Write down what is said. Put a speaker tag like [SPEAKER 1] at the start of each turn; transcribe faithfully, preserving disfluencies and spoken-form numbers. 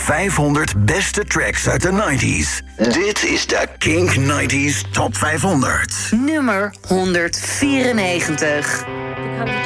[SPEAKER 1] vijfhonderd beste tracks uit de nineties. Dit is de Kink nineties Top vijfhonderd.
[SPEAKER 2] Nummer honderdvierennegentig.